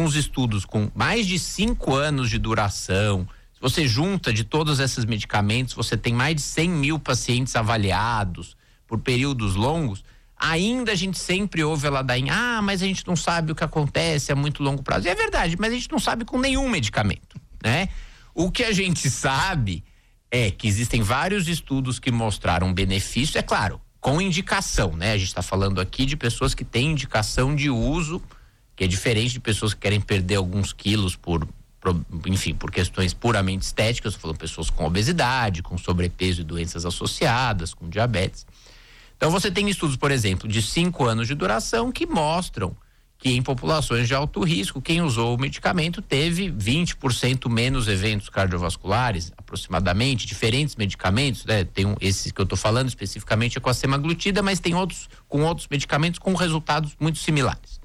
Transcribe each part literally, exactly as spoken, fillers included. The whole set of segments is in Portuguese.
alguns estudos com mais de cinco anos de duração. Se você junta de todos esses medicamentos, você tem mais de cem mil pacientes avaliados por períodos longos. Ainda a gente sempre ouve a ladainha, ah, mas a gente não sabe o que acontece a muito longo prazo. E é verdade, mas a gente não sabe com nenhum medicamento, né? O que a gente sabe é que existem vários estudos que mostraram benefício, é claro, com indicação, né? A gente está falando aqui de pessoas que têm indicação de uso, que é diferente de pessoas que querem perder alguns quilos por, por enfim, por questões puramente estéticas. Eu tô falando pessoas com obesidade, com sobrepeso e doenças associadas, com diabetes. Então você tem estudos, por exemplo, de cinco anos de duração que mostram que em populações de alto risco, quem usou o medicamento teve vinte por cento menos eventos cardiovasculares, aproximadamente, diferentes medicamentos, né? Tem um, esse que eu estou falando especificamente é com a semaglutida, mas tem outros com outros medicamentos com resultados muito similares.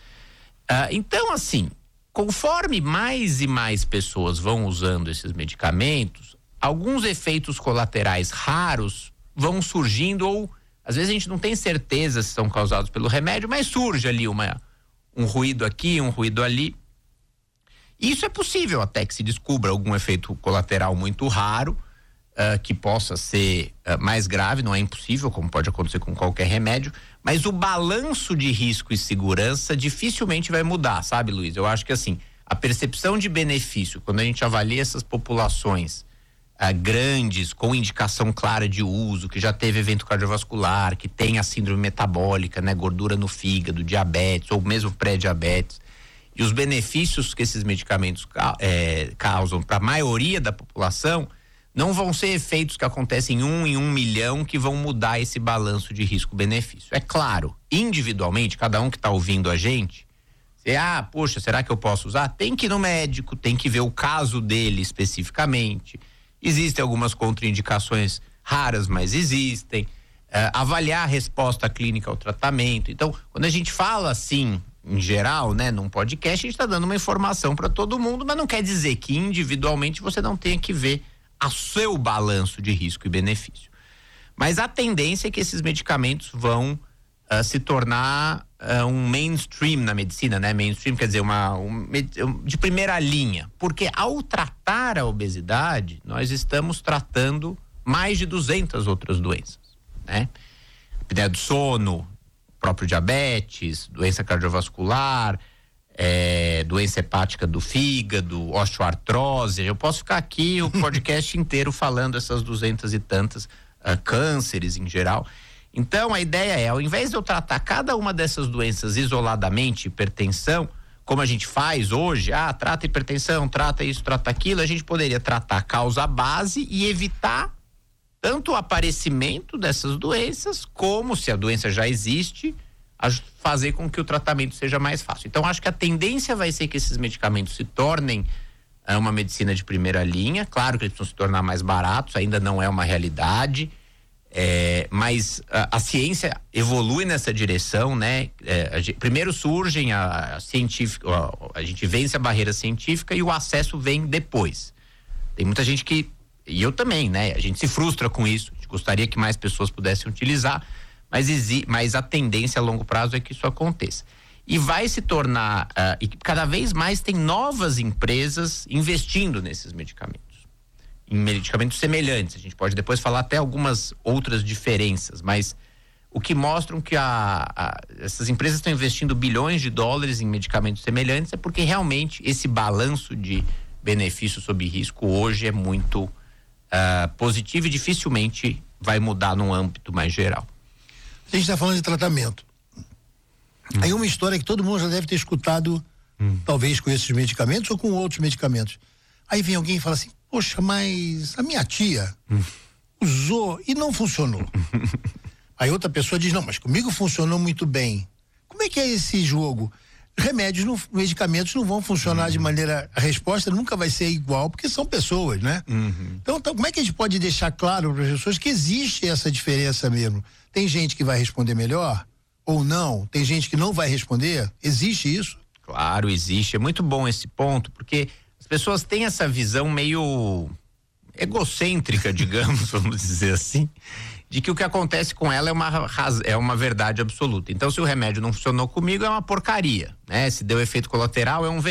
Ah, então, assim, conforme mais e mais pessoas vão usando esses medicamentos, alguns efeitos colaterais raros vão surgindo, ou às vezes a gente não tem certeza se são causados pelo remédio, mas surge ali uma um ruído aqui, um ruído ali. Isso é possível até que se descubra algum efeito colateral muito raro, uh, que possa ser uh, mais grave, não é impossível, como pode acontecer com qualquer remédio, mas o balanço de risco e segurança dificilmente vai mudar, sabe, Luiz? Eu acho que assim, a percepção de benefício, quando a gente avalia essas populações uh, grandes, com indicação clara de uso, que já teve evento cardiovascular, que tem a síndrome metabólica, né, gordura no fígado, diabetes ou mesmo pré-diabetes, e os benefícios que esses medicamentos é, causam para a maioria da população, não vão ser efeitos que acontecem em um em um milhão que vão mudar esse balanço de risco-benefício. É claro, individualmente, cada um que está ouvindo a gente, você, ah, poxa, será que eu posso usar? Tem que ir no médico, tem que ver o caso dele especificamente. Existem algumas contraindicações raras, mas existem. Uh, avaliar a resposta clínica ao tratamento. Então, quando a gente fala assim, em geral, né, num podcast, a gente está dando uma informação para todo mundo, mas não quer dizer que individualmente você não tenha que ver a seu balanço de risco e benefício. Mas a tendência é que esses medicamentos vão uh, se tornar uh, um mainstream na medicina, né? Mainstream quer dizer uma um, de primeira linha, porque ao tratar a obesidade, nós estamos tratando mais de duzentas outras doenças, né? Apneia do sono, próprio diabetes, doença cardiovascular, é, doença hepática do fígado, osteoartrose. Eu posso ficar aqui o podcast inteiro falando essas duzentas e tantas uh, cânceres em geral. Então a ideia é, ao invés de eu tratar cada uma dessas doenças isoladamente, hipertensão, como a gente faz hoje, ah, trata hipertensão, trata isso, trata aquilo, a gente poderia tratar a causa base e evitar tanto o aparecimento dessas doenças, como, se a doença já existe, a fazer com que o tratamento seja mais fácil. Então, acho que a tendência vai ser que esses medicamentos se tornem é, uma medicina de primeira linha. Claro que eles precisam se tornar mais baratos, ainda não é uma realidade, é, mas a, a ciência evolui nessa direção, né? É, a gente, primeiro surgem a, a científica, a, a gente vence a barreira científica e o acesso vem depois. Tem muita gente que, e eu também, né? A gente se frustra com isso, a gente gostaria que mais pessoas pudessem utilizar, mas, mas a tendência a longo prazo é que isso aconteça. E vai se tornar, uh, e cada vez mais tem novas empresas investindo nesses medicamentos, em medicamentos semelhantes. A gente pode depois falar até algumas outras diferenças, mas o que mostram que a, a, essas empresas estão investindo bilhões de dólares em medicamentos semelhantes é porque realmente esse balanço de benefício sob risco hoje é muito uh, positivo e dificilmente vai mudar num âmbito mais geral. A gente está falando de tratamento. Hum. Aí uma história que todo mundo já deve ter escutado, hum. talvez com esses medicamentos ou com outros medicamentos. Aí vem alguém e fala assim, poxa, mas a minha tia hum. usou e não funcionou. Aí outra pessoa diz, não, mas comigo funcionou muito bem. Como é que é esse jogo? Remédios, não, medicamentos não vão funcionar uhum. de maneira, a resposta nunca vai ser igual, porque são pessoas, né? Uhum. Então, então, como é que a gente pode deixar claro para as pessoas que existe essa diferença mesmo? Tem gente que vai responder melhor ou não? Tem gente que não vai responder? Existe isso? Claro, existe. É muito bom esse ponto, porque as pessoas têm essa visão meio egocêntrica, digamos, vamos dizer assim, de que o que acontece com ela é uma, é uma verdade absoluta. Então, se o remédio não funcionou comigo, é uma porcaria, né? Se deu efeito colateral, é um veneno.